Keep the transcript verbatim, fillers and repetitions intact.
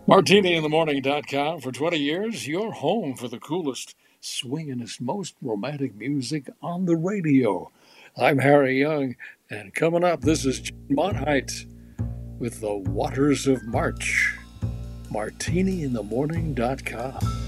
Martini in the Morning dot com. For twenty years, your home for the coolest, swinginest, most romantic music on the radio. I'm Harry Young, and coming up, this is John Monheit with The Waters of March. Martini in the Morning dot com.